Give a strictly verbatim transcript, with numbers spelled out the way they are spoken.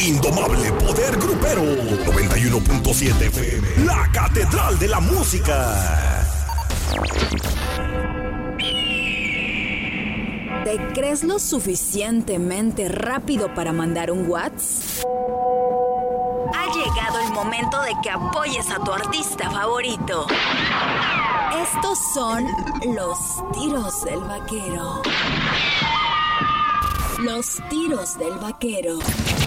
Indomable poder grupero. noventa y uno punto siete F M. La Catedral de la Música. ¿Te crees lo suficientemente rápido para mandar un WhatsApp? Ha llegado el momento de que apoyes a tu artista favorito. Estos son los tiros del vaquero. Los tiros del vaquero.